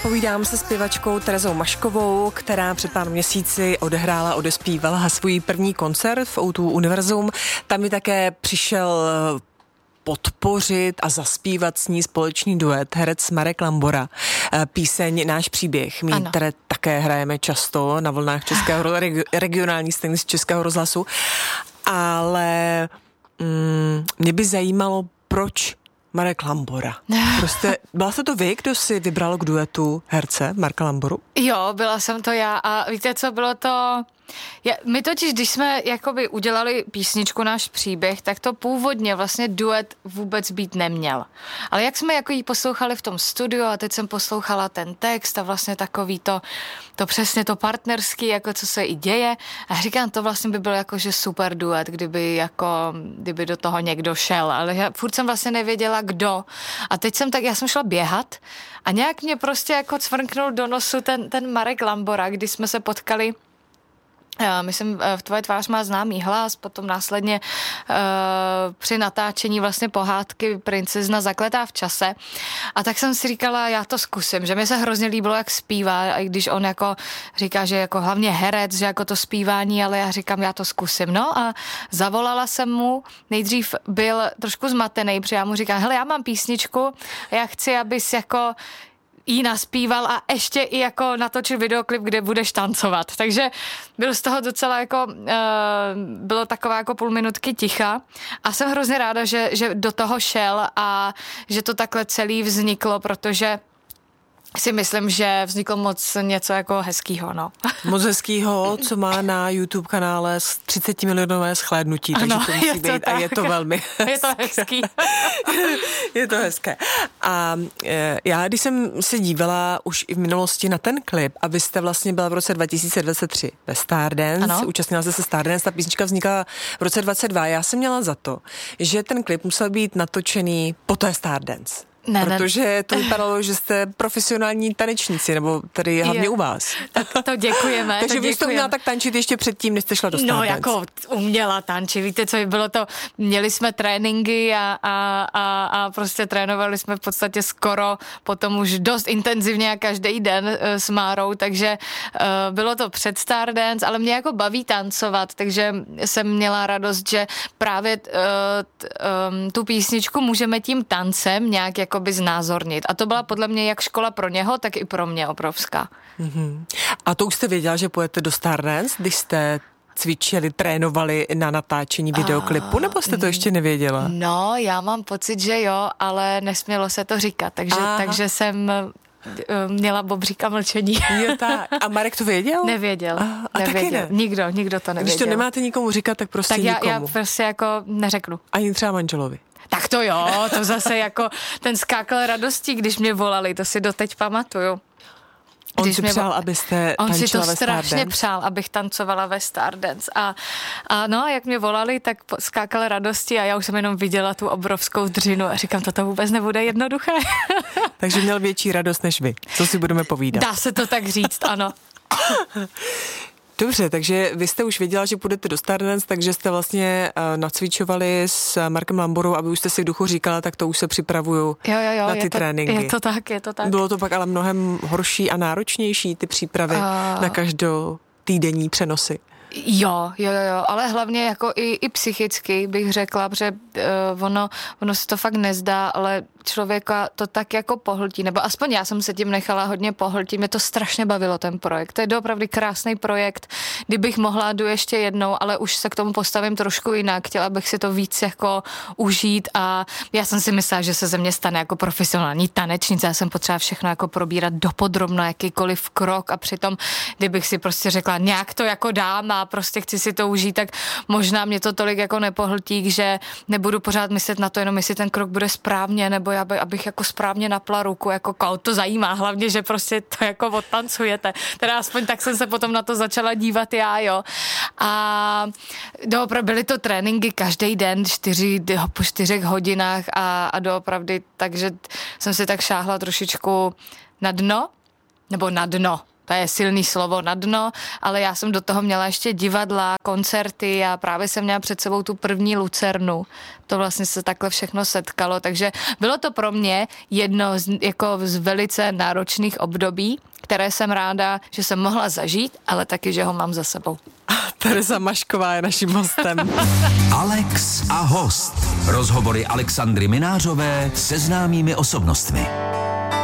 Povídám se zpěvačkou Terezou Maškovou, která před pár měsíci odespívala svůj první koncert v O2 Univerzum. Tam mi také přišel podpořit a zaspívat s ní společný duet herec Marek Lambora. Píseň Náš příběh, které také hrajeme často na vlnách českého regionální stanice Českého rozhlasu. Ale mě by zajímalo, proč Marek Lambora. Prostě byla jste to vy, kdo si vybral k duetu herce Marka Lamboru? Jo, byla jsem to já a víte, co bylo to? My totiž, když jsme jakoby udělali písničku Náš příběh, tak to původně vlastně duet vůbec být neměl. Ale jak jsme jako jí poslouchali v tom studiu a teď jsem poslouchala ten text a vlastně takový to přesně to partnerský, jako co se i děje a říkám, to vlastně by byl jakože super duet, kdyby do toho někdo šel, ale já furt jsem vlastně nevěděla kdo a teď já jsem šla běhat a nějak mě prostě jako cvrknul do nosu ten Marek Lambora, kdy jsme se potkali. Myslím, v Tvoje tvář má známý hlas, potom následně při natáčení vlastně pohádky Princezna zakletá v čase. A tak jsem si říkala, já to zkusím, že mi se hrozně líbilo, jak zpívá, i když on jako říká, že jako hlavně herec, že jako to zpívání, ale já říkám, já to zkusím. No a zavolala jsem mu, nejdřív byl trošku zmatený, protože já mu říkám, hele, já mám písničku, já chci, abys jako jí naspíval a ještě i jako natočil videoklip, kde budeš tancovat. Takže byl z toho docela jako, bylo taková jako půl minutky ticha a jsem hrozně ráda, že do toho šel a že to takhle celý vzniklo, protože si myslím, že vzniklo moc něco jako hezkýho, no. Moc hezkýho, co má na YouTube kanále 30 milionové shlédnutí, takže ano, to musí být tak. A je to velmi Je to hezký. Je to hezké. A já, když jsem se dívala už i v minulosti na ten klip, a vy jste vlastně byla v roce 2023 ve Stardance, účastnila jste se Stardance, ta písnička vznikla v roce 2022. Já jsem měla za to, že ten klip musel být natočený po té Stardance. Protože to vypadalo, že jste profesionální tanečníci, nebo tady hlavně u vás. Tak to děkujeme. Takže vy jste uměla tak tančit ještě předtím, než jste šla do Stardance. No jako uměla tančit, víte co, bylo to, měli jsme tréninky a prostě trénovali jsme v podstatě skoro potom už dost intenzivně a každý den s Márou, takže bylo to před Stardance, ale mě jako baví tancovat, takže jsem měla radost, že právě tu písničku můžeme tím tancem nějak jakoby znázornit. A to byla podle mě jak škola pro něho, tak i pro mě obrovská. Mm-hmm. A to už jste věděla, že pojete do Stardance, když jste cvičili, trénovali na natáčení videoklipu, nebo jste to ještě nevěděla? No, já mám pocit, že jo, ale nesmělo se to říkat, takže jsem měla bobříka mlčení. Jo, tak. A Marek to věděl? Nevěděl. A taky ne? Nikdo to nevěděl. Když to nemáte nikomu říkat, tak prostě tak nikomu. Já prostě jako neřeknu. Ani třeba manželovi. Tak to jo, to zase jako ten skákal radostí, když mě volali, to si doteď pamatuju. On si přál, abyste tančila ve Stardance? On si to strašně přál, abych tancovala ve Stardance. A no, jak mě volali, tak skákal radosti a já už jsem jenom viděla tu obrovskou dřinu a říkám, toto vůbec nebude jednoduché. Takže měl větší radost než vy. Co si budeme povídat? Dá se to tak říct, ano. Dobře, takže vy jste už věděla, že půjdete do Stardance, takže jste vlastně nacvičovali s Markem Lamborou, aby už jste si v duchu říkala, tak to už se připravuju na ty tréninky. Je to tak. Bylo to pak ale mnohem horší a náročnější ty přípravy na každotýdenní přenosy. Jo, ale hlavně jako i psychicky bych řekla, protože ono se to fakt nezdá, ale člověka to tak jako pohltí, nebo aspoň já jsem se tím nechala hodně pohltít, mě to strašně bavilo ten projekt, to je opravdu krásný projekt, kdybych mohla, jdu ještě jednou, ale už se k tomu postavím trošku jinak, chtěla bych si to víc jako užít a já jsem si myslela, že se ze mě stane jako profesionální tanečnice, já jsem potřeba všechno jako probírat dopodrobno, jakýkoliv krok a přitom, kdybych si prostě řekla, nějak to jako dám a prostě chci si to užít, tak možná mě to tolik jako nepohltí, že nebudu pořád myslet na to, jenom jestli ten krok bude správně, nebo abych jako správně napla ruku, jako koho to zajímá, hlavně, že prostě to jako odtancujete. Teda aspoň tak jsem se potom na to začala dívat já, jo. A doopravdy byly to tréninky každý den, po 4 hodinách a doopravdy, takže jsem si tak šáhla trošičku na dno, to je silný slovo na dno, ale já jsem do toho měla ještě divadla, koncerty a právě jsem měla před sebou tu první Lucernu. To vlastně se takhle všechno setkalo, takže bylo to pro mě jedno z velice náročných období, které jsem ráda, že jsem mohla zažít, ale taky, že ho mám za sebou. Tereza Mašková je naším hostem. Alex a host. Rozhovory Alexandry Minářové se známými osobnostmi.